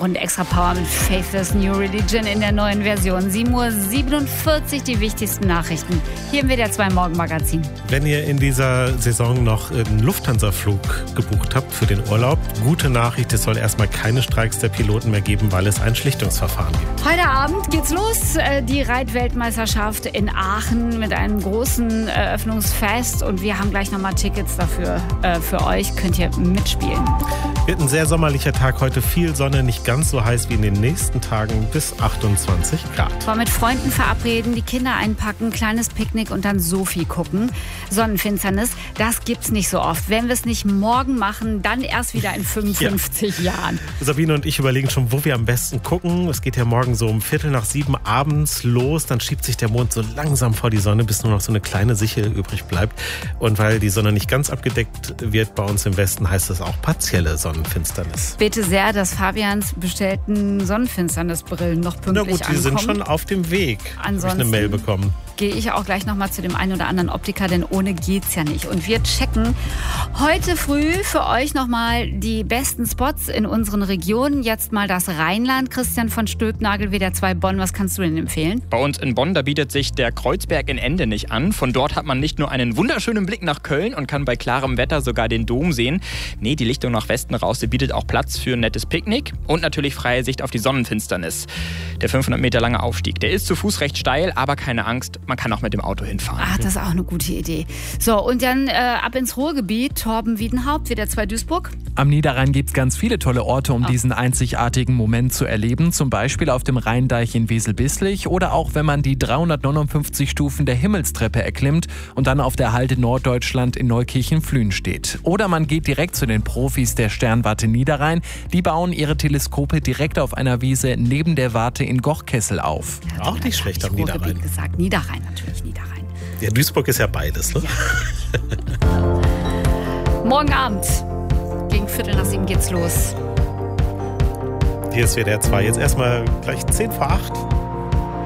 Runde Extra Power mit Faithless New Religion in der neuen Version. 7:47 Uhr, die wichtigsten Nachrichten. Hier im WDR 2 Morgenmagazin. Wenn ihr in dieser Saison noch einen Lufthansa-Flug gebucht habt für den Urlaub, gute Nachricht, es soll erstmal keine Streiks der Piloten mehr geben, weil es ein Schlichtungsverfahren gibt. Heute Abend geht's los, die Reitweltmeisterschaft in Aachen mit einem großen Eröffnungsfest und wir haben gleich nochmal Tickets dafür für euch, könnt ihr mitspielen. Wird ein sehr sommerlicher Tag heute, viel Sonne, nicht ganz so heiß wie in den nächsten Tagen, bis 28 Grad. War mit Freunden verabreden, die Kinder einpacken, kleines Picknick und dann Sophie gucken. Sonnenfinsternis, das gibt's nicht so oft. Wenn wir es nicht morgen machen, dann erst wieder in 55 Jahren. Sabine und ich überlegen schon, wo wir am besten gucken. Es geht ja morgen so um 6:45 abends los, dann schiebt sich der Mond so langsam vor die Sonne, bis nur noch so eine kleine Sichel übrig bleibt. Und weil die Sonne nicht ganz abgedeckt wird bei uns im Westen, heißt es auch partielle Sonnenfinsternis. Bitte sehr, dass Fabians bestellten Sonnenfinsternisbrillen noch pünktlich ankommen. Na gut, die sind schon auf dem Weg. Habe ich eine Mail bekommen. Gehe ich auch gleich nochmal zu dem einen oder anderen Optiker, denn ohne geht's ja nicht. Und wir checken heute früh für euch nochmal die besten Spots in unseren Regionen. Jetzt mal das Rheinland. Christian von Stülpnagel, WDR 2 Bonn, was kannst du denn empfehlen? Bei uns in Bonn, da bietet sich der Kreuzberg in Ende nicht an. Von dort hat man nicht nur einen wunderschönen Blick nach Köln und kann bei klarem Wetter sogar den Dom sehen. Nee, die Lichtung nach Westen raus, die bietet auch Platz für ein nettes Picknick und natürlich freie Sicht auf die Sonnenfinsternis. Der 500 Meter lange Aufstieg, der ist zu Fuß recht steil, aber keine Angst, man kann auch mit dem Auto hinfahren. Ach, das ist auch eine gute Idee. So, und dann ab ins Ruhrgebiet. Torben Wiedenhaupt, WDR 2 Duisburg. Am Niederrhein gibt es ganz viele tolle Orte, um diesen einzigartigen Moment zu erleben. Zum Beispiel auf dem Rheindeich in Wesel-Bisslich oder auch, wenn man die 359 Stufen der Himmelstreppe erklimmt und dann auf der Halde Norddeutschland in Neukirchen-Flühen steht. Oder man geht direkt zu den Profis der Sternwarte Niederrhein. Die bauen ihre Teleskope direkt auf einer Wiese neben der Warte in Gochkessel auf. Ja, auch nicht schlecht am Niederrhein. Gesagt. Niederrhein natürlich, Niederrhein. Ja, Duisburg ist ja beides, ne? Ja. Morgen Abend gegen 6:45 geht's los. Hier ist WDR 2. Jetzt erstmal gleich 7:50.